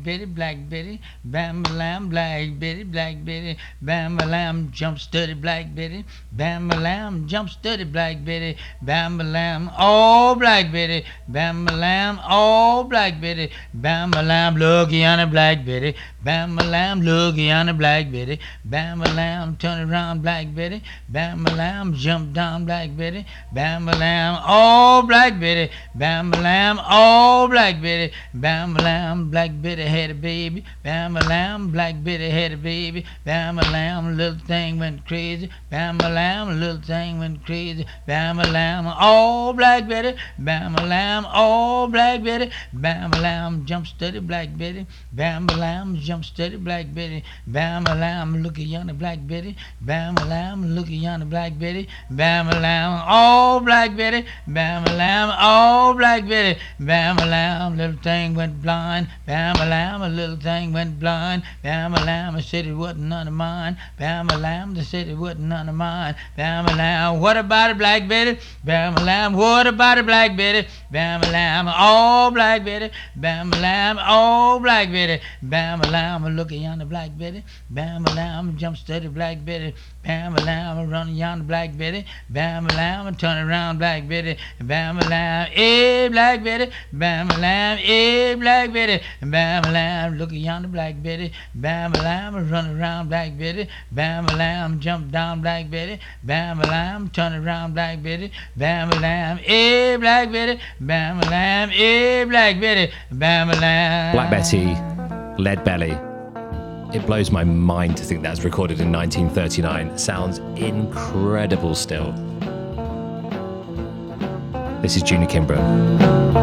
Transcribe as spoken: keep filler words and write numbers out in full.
Betty, Black Betty, Bam Lam, Black Betty, Black Betty, Bam Lam, jump steady, Black Betty, Bam Lam, jump steady, Black Betty, Bam Lam, oh Black Betty, Bam Lam, oh Black Betty, Bam Lam, looky on the Black Betty, Bam Lam, looky on the Black Betty, Bam Lam, turn around, Black Betty, Bam Lam, jump down, Black Betty, Bam Lam, oh Black Betty, Bam Lam, oh Black Betty, Bam Lam, Black Betty had a baby, Bam Lam, Black Betty had a baby, Bam Lam, little thing went crazy, Bam Lam, little thing went crazy, Bam Lam, oh Black Betty, Bam Lam, oh Black Betty, Bam Lam, jump steady, Black Betty, Bam Lam, jump steady, Black Betty, Bam Lam, look at yonder Black Betty, Bam Lam, look at yonder Black Betty, Bam Lam, oh Black Betty, Bam Lam, oh Black Betty, Bam Lam, little thing went blind, Bam Lam, a little thing went blind, Bam Lam, said it wasn't none of mine, Bam Lam, said it wasn't none of mine, Bam Lam, what about it, Black Betty, Bam Lam, what about it, Black Betty, Bam Lam, oh Black Betty, Bam Lam, oh Black Betty, Bam Lam, look at yonder Black Betty, Bam Lam, jump steady, Black Betty, Bam Lam, run yonder Black Betty, Bam Lam, turn around, Black Betty, Bam Lam, eh Black Betty, Bam Lam, eh Black Betty, Bam Lam, look at yonder Black Betty, Bam Lam, run around, Black Betty, Bam Lam, jump down, Black Betty, Bam Lam, turn around, Black Betty, Bam Lam, eh Black Betty, Bam Lam, eh Black Betty, Bam Lam. Black Betty, Lead Belly. It blows my mind to think that was recorded in nineteen thirty-nine. Sounds incredible still. This is Junior Kimbrough.